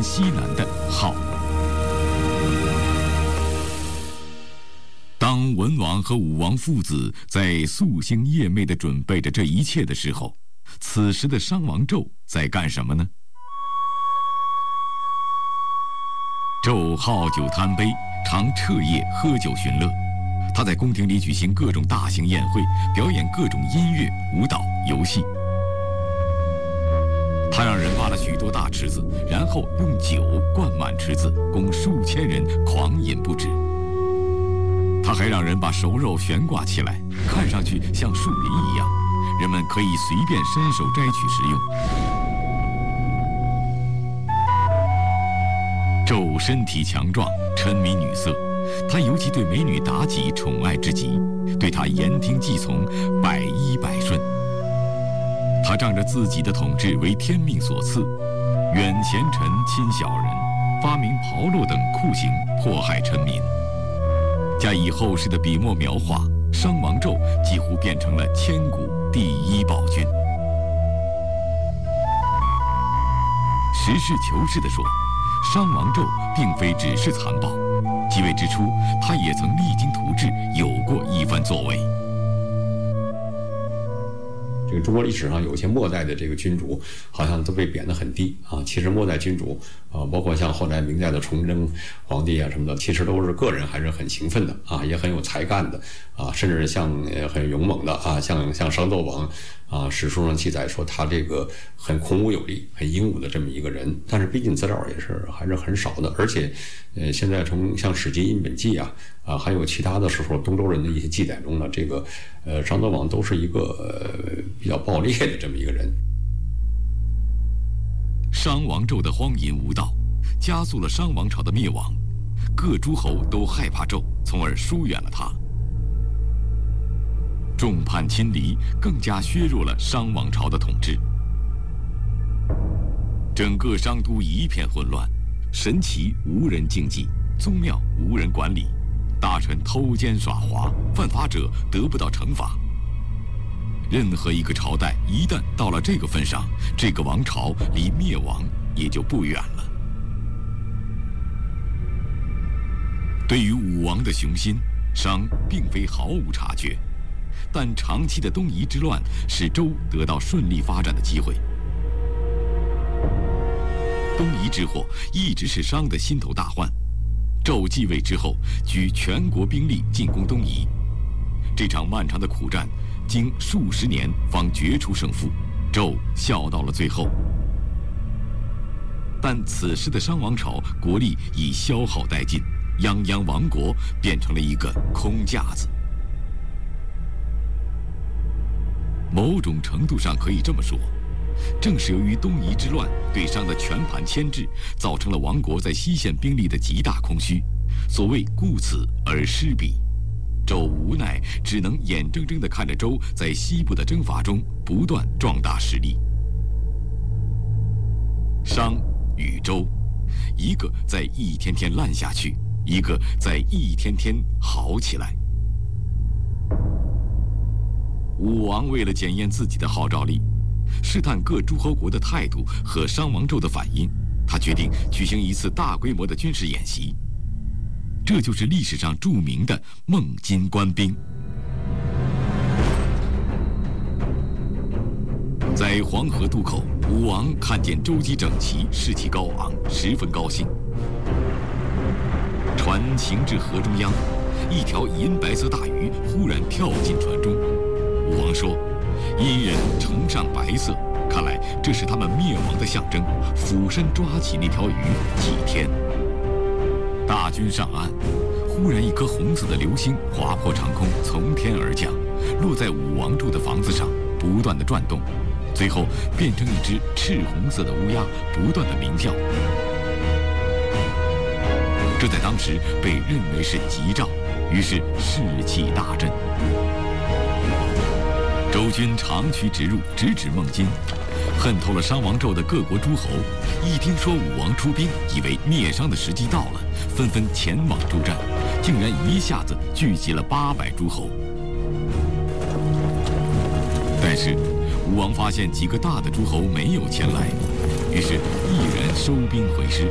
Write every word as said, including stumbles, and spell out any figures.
西南的号。当文王和武王父子在夙兴夜寐地准备着这一切的时候，此时的商王纣在干什么呢？纣好酒贪杯，常彻夜喝酒寻乐。他在宫廷里举行各种大型宴会，表演各种音乐、舞蹈、游戏。他让人挖了许多大池子，然后用酒灌满池子，供数千人狂饮不止。他还让人把熟肉悬挂起来，看上去像树林一样，人们可以随便伸手摘取食用。纣身体强壮，沉迷女色，他尤其对美女妲己宠爱至极，对她言听计从，百依百顺。他仗着自己的统治为天命所赐，远贤臣，亲小人，发明炮烙等酷刑，迫害臣民。加以后世的笔墨描画，商王纣几乎变成了千古第一暴君。实事求是地说，商王纣并非只是残暴，继位之初，他也曾励精图治，有过一番作为。 这个中国历史上有些末代的这个君主，好像都被贬得很低啊。其实末代君主啊，包括像后来明代的崇祯皇帝啊什么的，其实都是个人还是很勤奋的啊，也很有才干的啊，甚至像很勇猛的啊，像像商纣王啊，史书上记载说他这个很孔武有力、很英武的这么一个人。但是毕竟资料也是还是很少的，而且呃，现在从像《史记·印本纪》啊啊，还有其他的时候东周人的一些记载中呢，这个呃商纣王都是一个呃比较暴烈的这么一个人。 商王纣的荒淫无道，加速了商王朝的灭亡，各诸侯都害怕纣，从而疏远了他。众叛亲离，更加削弱了商王朝的统治。整个商都一片混乱，神祇无人竞技，宗庙无人管理，大臣偷奸耍滑，犯法者得不到惩罚。任何一个朝代一旦到了这个份上，这个王朝离灭亡也就不远了。对于武王的雄心，商并非毫无察觉，但长期的东夷之乱使周得到顺利发展的机会。东夷之祸一直是商的心头大患。纣继位之后，举全国兵力进攻东夷，这场漫长的苦战经数十年方决出胜负，纣笑到了最后。但此时的商王朝国力已消耗殆尽，泱泱王国变成了一个空架子。某种程度上可以这么说，正是由于东夷之乱对商的全盘牵制，造成了王国在西线兵力的极大空虚。所谓顾此而失彼，纣无奈只能眼睁睁地看着周在西部的征伐中不断壮大实力。商与周，一个在一天天烂下去，一个在一天天好起来。武王为了检验自己的号召力，试探各诸侯国的态度和商王纣的反应，他决定举行一次大规模的军事演习。这就是历史上著名的孟津官兵。在黄河渡口，武王看见舟楫整齐，士气高昂，十分高兴。船行至河中央，一条银白色大鱼忽然跳进船中。武王说：“殷人崇尚白色，看来这是他们灭亡的象征。”俯身抓起那条鱼祭天。大军上岸，忽然一颗红色的流星划破长空，从天而降，落在武王住的房子上，不断的转动，最后变成一只赤红色的乌鸦，不断的鸣叫。这在当时被认为是吉兆，于是士气大振。周军长驱直入，直指孟津。恨透了商王纣的各国诸侯，一听说武王出兵，以为灭商的时机到了，纷纷前往助战，竟然一下子聚集了八百诸侯。但是武王发现几个大的诸侯没有前来，于是毅然收兵回师。